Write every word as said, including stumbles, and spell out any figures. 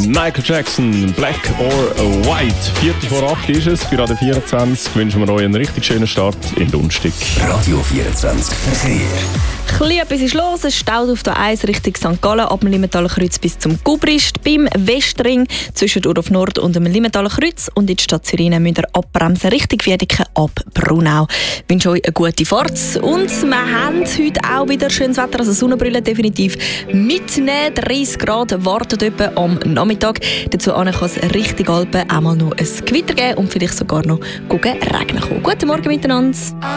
Michael Jackson, Black or White. Viertel vor acht ist es, bei Radio vierundzwanzig wünschen wir euch einen richtig schönen Start in Dunstig. Radio vierundzwanzig Verkehr. Ein etwas ist los, es staut auf der eins Richtung Sankt Gallen, ab dem Limentaler Kreuz bis zum Gubrist. Beim Westring zwischen Urhof Nord und dem Limentaler Kreuz und in die Stadt Zürich müsst ihr abbremsen, Richtung Wiedeke ab Brunau. Ich wünsche euch eine gute Fahrt und wir haben heute auch wieder schönes Wetter, also Sonnenbrille definitiv mitnehmen. dreißig Grad warten etwa am Nachmittag. Dazu kann es richtig Alpen auch mal noch ein Gewitter geben und vielleicht sogar noch Regen kommen. Guten Morgen miteinander.